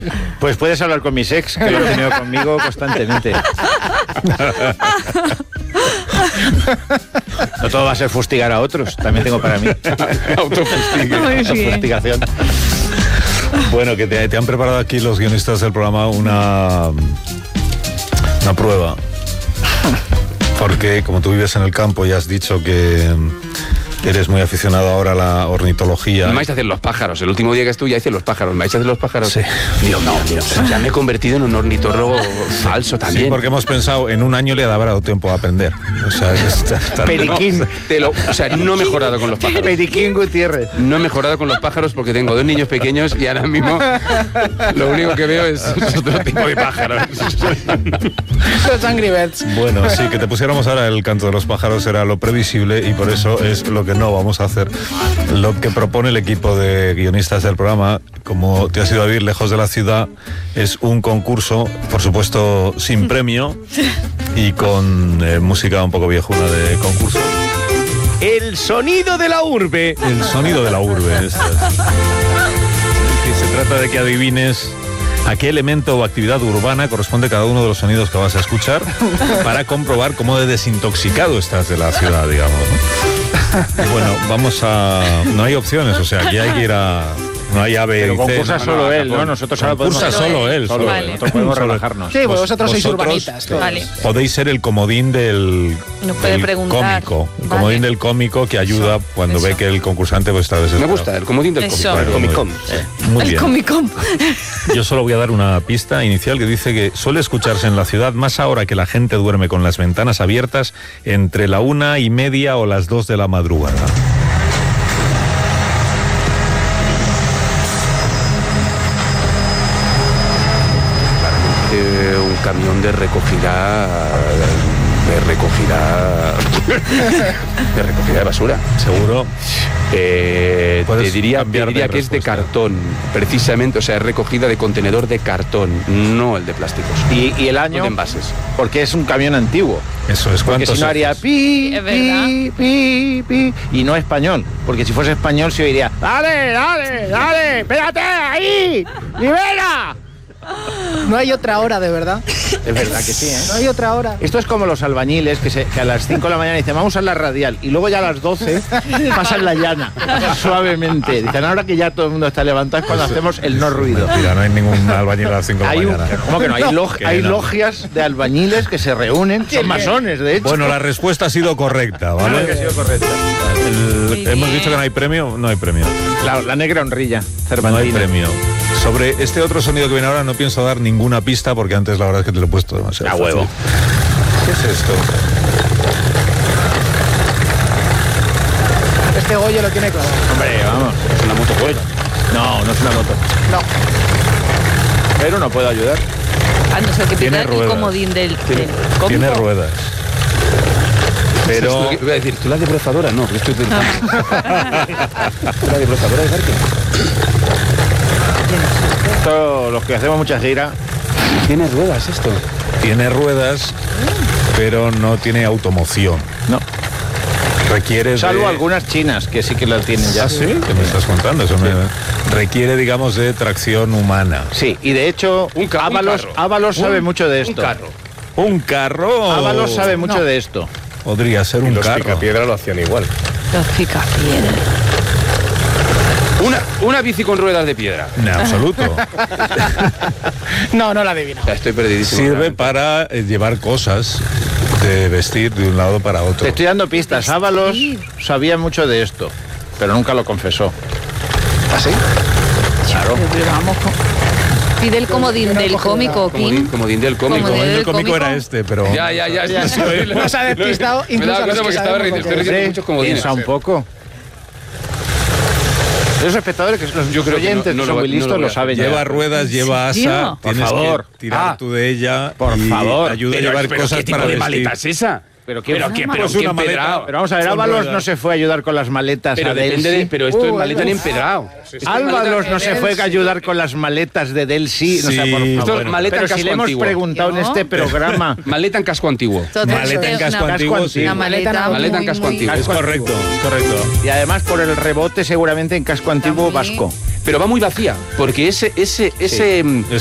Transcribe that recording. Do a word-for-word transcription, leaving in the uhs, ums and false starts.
Pues puedes hablar con mis ex, que lo han tenido conmigo constantemente. No todo va a ser fustigar a otros, también tengo para mí. Autofustigación. Bueno, que te, te han preparado aquí los guionistas del programa una, una prueba. Porque como tú vives en el campo y has dicho que eres muy aficionado ahora a la ornitología. Me vais a hacer los pájaros. El último día que estuve ya hice los pájaros. ¿Me vais a hacer los pájaros? Sí. Dios mío, Dios. Ya me he convertido en un ornitólogo falso también. Sí, porque hemos pensado, en un año le habrá dado tiempo a aprender. O sea, está, está Periquín. No, te lo, o sea, no he mejorado con los pájaros. Periquín Gutiérrez. No he mejorado con los pájaros porque tengo dos niños pequeños y ahora mismo lo único que veo es otro tipo de pájaros. Los Angry Birds. Bueno, sí, que te pusiéramos ahora el canto de los pájaros era lo previsible y por eso es lo que no vamos a hacer. Lo que propone el equipo de guionistas del programa, como te has ido a vivir lejos de la ciudad, es un concurso, por supuesto, sin premio y con eh, música un poco viejuna de concurso. El sonido de la urbe. El sonido de la urbe. Este es. Que se trata de que adivines a qué elemento o actividad urbana corresponde cada uno de los sonidos que vas a escuchar para comprobar cómo de desintoxicado estás de la ciudad, digamos, ¿no? Bueno, vamos a... No hay opciones, o sea, aquí hay que ir a... No hay A, B Pero y C. concursa no, solo no, él, ¿no? Nosotros ahora podemos... Concursa solo él. Solo Solo él. él. Nosotros podemos relajarnos. Sí, pues vosotros sois Vosotros, urbanitas. todos. Vale. Podéis ser el comodín del, Nos puede del preguntar. cómico. El Vale. comodín del cómico que ayuda Eso, cuando eso. ve que el concursante pues, está desesperado. Me gusta el comodín del Eso. cómic. Muy Comic-Con. bien. Muy El bien. Comic-Con. Yo solo voy a dar una pista inicial que dice que suele escucharse en la ciudad más ahora que la gente duerme con las ventanas abiertas entre la una y media o las dos de la madrugada. Eh, un camión de recogida de recogida de recogida de basura. Seguro. Eh, Puedes te diría, te cambiar de diría que es de respuesta. cartón, precisamente, o sea, es recogida de contenedor de cartón, no el de plásticos. Y, y el No año, de envases. porque es un camión antiguo. Eso es. Porque ¿Cuántos si no haría ojos? pi, Es verdad. pi, pi, pi. Y no español. Porque si fuese español se oiría, dale, dale, dale, espérate ahí, libera. No hay otra hora, de verdad. Es verdad que sí, ¿eh? No hay otra hora. Esto es como los albañiles que, se, que a las cinco de la mañana dicen vamos a la radial y luego ya a las doce pasan la llana suavemente. Dicen ahora que ya todo el mundo está levantado es cuando hacemos el no ruido. Mentira, no hay ningún albañil a las cinco de Hay, la un, mañana. ¿cómo que no? Hay, log- Que hay no. logias de albañiles que se reúnen, son masones de hecho. Bueno, la respuesta ha sido correcta, ¿vale? Claro que ha sido correcta. El- Muy hemos bien. dicho que no hay premio, no hay premio. La, la negra honrilla, No hay Cervantina. premio. Sobre este otro sonido que viene ahora no pienso dar ninguna pista porque antes la verdad es que te lo he puesto demasiado A fácil. huevo. ¿Qué es esto? Este Goyo lo tiene claro. Hombre, vamos, es una moto Goya. No, no es una moto. No. Pero no puedo ayudar. A no ser que Tiene pida el ruedas. comodín del, del cómico. Tiene ruedas. Pero Esto, iba a decir, ¿tú la desbrozadora? No, que estoy pensando. ¿Tú la desbrozadora de parque? Esto, los que hacemos mucha gira, Tiene ruedas esto. tiene ruedas, pero no tiene automoción. no. Requiere Salvo de... algunas chinas que sí que las tienen ya. ¿Ah, sí? ¿Qué me estás contando? Eso me... Requiere, digamos, de tracción humana. Sí, y de hecho, Un ca- un Ábalos, carro. Ábalos sabe Un- mucho de Un esto. carro. ¿Un carro? Ábalos sabe mucho No. de esto. Podría ser un Los carro. picapiedra lo hacían igual. Los picapiedras. Una, una bici con ruedas de piedra. En absoluto. No, no la adivino. O sea, estoy perdidísimo. Sirve realmente. para eh, llevar cosas de vestir de un lado para otro. Te estoy dando pistas. Ábalos sabía mucho de esto, pero nunca lo confesó. ¿Así? Claro. Pero vamos con... Pide el comodín del cómico, Comodín, Kim. comodín del cómico. Comodín El del cómico cómico. era este, pero... Ya, ya, ya. Ya, ya, ya, nos ha despistado Me incluso daba a los cuenta que porque estaba sabemos riendo. lo Estoy que es. riendo muchos comodines. Piensa un poco. Esos espectadores, que los Yo creo que oyentes no- no que lo son va- muy no listos, lo voy lo a- saben ya. Lleva ruedas, lleva asa, serio? Por tienes favor. que tirar Ah. tú de ella Por y favor. ayuda a Pero, llevar pero cosas ¿qué tipo para de vestir. maleta es esa? pero ¿quién- pero qué, Pues pero qué una maleta. empedrado. Pero vamos a ver, Con Ábalos ruedas. no se fue a ayudar con las maletas Pero a depende Delsi. de, pero esto es Uh, maleta ni uf. empedrado. Álvaros no se fue a ayudar con las maletas de Delsi. O sea, Sí, por Esto favor. es maleta Pero en si casco le hemos antiguo. preguntado en ¿No? este programa. Maleta en casco antiguo. Totalmente Maleta en casco una- antiguo, sí. Una maleta, Maleta Maleta en muy, casco muy- antiguo. Es correcto, es correcto. Y además por el rebote seguramente en casco antiguo También. vasco. Pero va muy vacía, porque ese, ese, ese, mm,